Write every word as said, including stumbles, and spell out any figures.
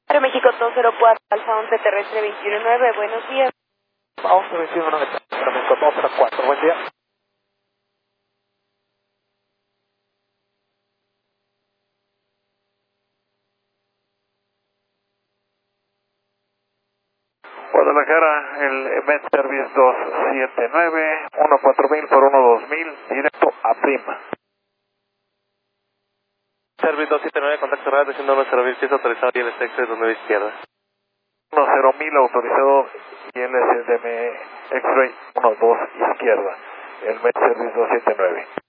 México dos cero cuatro, Alfa once terrestre veintiuno nueve, buenos días. Alfa once veintiuno nueve, México dos cero cuatro, buen día. Guadalajara, el Met Service dos siete nueve, uno cuatro mil por uno dos mil, directo a Prima. Service dos siete nueve, contacto radio, diciendo uno cero mil, pieza autorizado y el S X dos nueve izquierda. uno cero mil autorizado y el S D M X-Ray uno dos izquierda, el Met Service dos siete nueve.